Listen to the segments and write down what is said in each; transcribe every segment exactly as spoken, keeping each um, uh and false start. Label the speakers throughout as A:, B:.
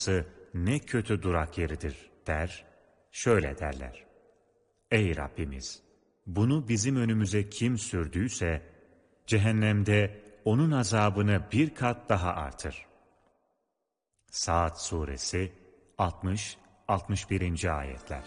A: ne kötü durak yeridir der, şöyle derler. Ey Rabbimiz! Bunu bizim önümüze kim sürdüyse, cehennemde onun azabını bir kat daha artır. Saat Suresi altmış altmış birinci ayetler.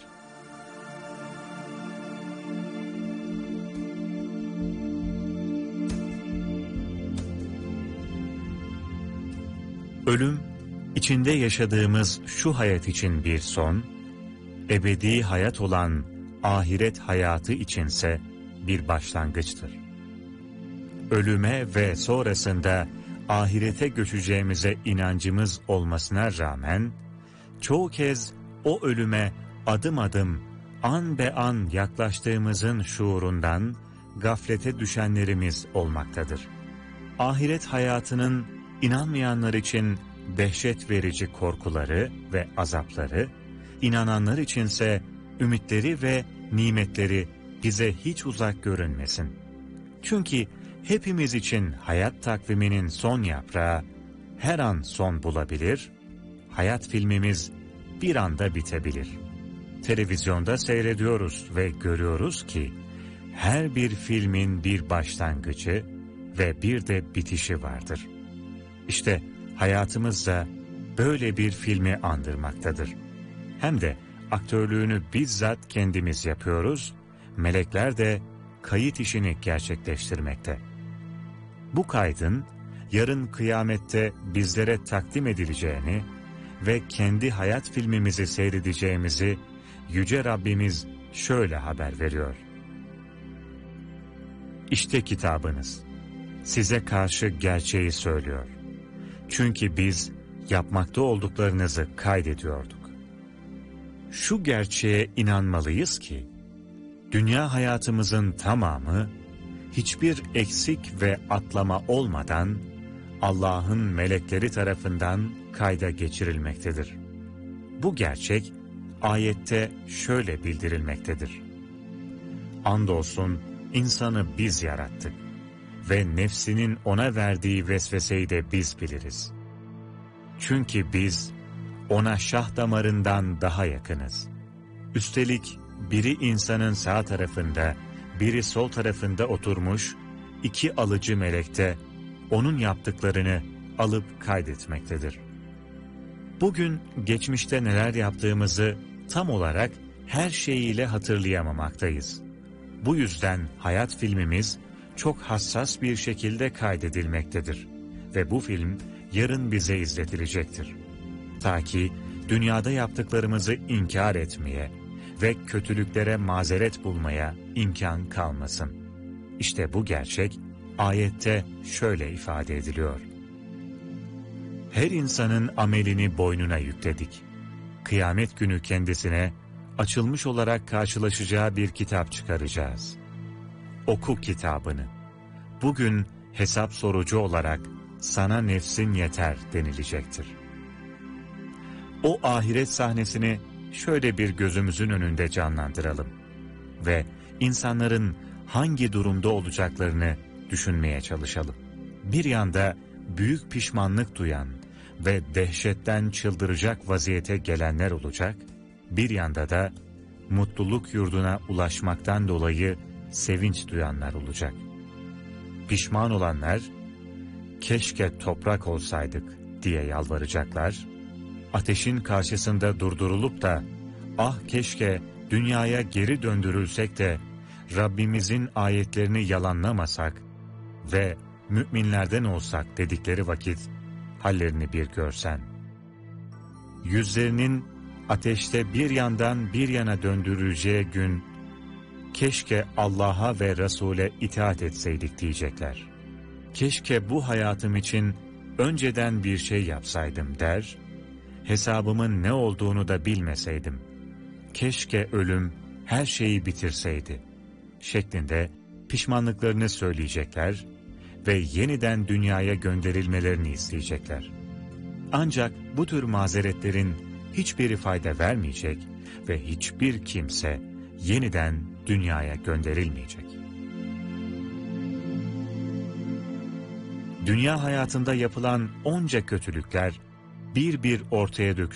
A: Ölüm, içinde yaşadığımız şu hayat için bir son, ebedi hayat olan ahiret hayatı içinse bir başlangıçtır. Ölüme ve sonrasında ahirete göçeceğimize inancımız olmasına rağmen, çoğu kez o ölüme adım adım, an be an yaklaştığımızın şuurundan gaflete düşenlerimiz olmaktadır. Ahiret hayatının inanmayanlar için dehşet verici korkuları ve azapları, inananlar içinse ümitleri ve nimetleri bize hiç uzak görünmesin. Çünkü hepimiz için hayat takviminin son yaprağı her an son bulabilir, hayat filmimiz bir anda bitebilir. Televizyonda seyrediyoruz ve görüyoruz ki her bir filmin bir başlangıcı ve bir de bitişi vardır. İşte hayatımız da böyle bir filmi andırmaktadır. Hem de aktörlüğünü bizzat kendimiz yapıyoruz, melekler de kayıt işini gerçekleştirmekte. Bu kaydın yarın kıyamette bizlere takdim edileceğini ve kendi hayat filmimizi seyredeceğimizi Yüce Rabbimiz şöyle haber veriyor. İşte kitabınız, size karşı gerçeği söylüyor. Çünkü biz yapmakta olduklarınızı kaydediyorduk. Şu gerçeğe inanmalıyız ki, dünya hayatımızın tamamı, hiçbir eksik ve atlama olmadan, Allah'ın melekleri tarafından kayda geçirilmektedir. Bu gerçek, ayette şöyle bildirilmektedir. Andolsun insanı biz yarattık ve nefsinin ona verdiği vesveseyi de biz biliriz. Çünkü biz ona şah damarından daha yakınız. Üstelik biri insanın sağ tarafında, biri sol tarafında oturmuş, iki alıcı melek de onun yaptıklarını alıp kaydetmektedir. Bugün geçmişte neler yaptığımızı tam olarak her şeyiyle hatırlayamamaktayız. Bu yüzden hayat filmimiz çok hassas bir şekilde kaydedilmektedir ve bu film yarın bize izletilecektir. Ta ki dünyada yaptıklarımızı inkar etmeye ve kötülüklere mazeret bulmaya imkan kalmasın. İşte bu gerçek ayette şöyle ifade ediliyor. Her insanın amelini boynuna yükledik. Kıyamet günü kendisine açılmış olarak karşılaşacağı bir kitap çıkaracağız. Oku kitabını. Bugün hesap sorucu olarak sana nefsin yeter denilecektir. O ahiret sahnesini şöyle bir gözümüzün önünde canlandıralım ve insanların hangi durumda olacaklarını düşünmeye çalışalım. Bir yanda büyük pişmanlık duyan ve dehşetten çıldıracak vaziyete gelenler olacak, bir yanda da mutluluk yurduna ulaşmaktan dolayı sevinç duyanlar olacak. Pişman olanlar, keşke toprak olsaydık diye yalvaracaklar, ateşin karşısında durdurulup da, ah keşke dünyaya geri döndürülsek de Rabbimizin ayetlerini yalanlamasak ve müminlerden olsak dedikleri vakit hallerini bir görsen. Yüzlerinin ateşte bir yandan bir yana döndürüleceği gün, keşke Allah'a ve Resul'e itaat etseydik diyecekler. Keşke bu hayatım için önceden bir şey yapsaydım der, hesabımın ne olduğunu da bilmeseydim. Keşke ölüm her şeyi bitirseydi şeklinde pişmanlıklarını söyleyecekler ve yeniden dünyaya gönderilmelerini isteyecekler. Ancak bu tür mazeretlerin hiçbiri fayda vermeyecek ve hiçbir kimse yeniden dünyaya gönderilmeyecek. Dünya hayatında yapılan onca kötülükler bir bir ortaya dökülecek.